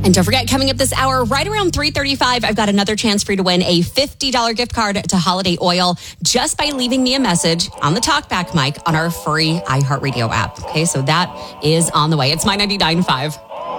And don't forget, coming up this hour, right around 3:35, I've got another chance for you to win a $50 gift card to Holiday Oil just by leaving me a message on the talkback mic on our free iHeartRadio app. Okay, so that is on the way. It's My 99.5.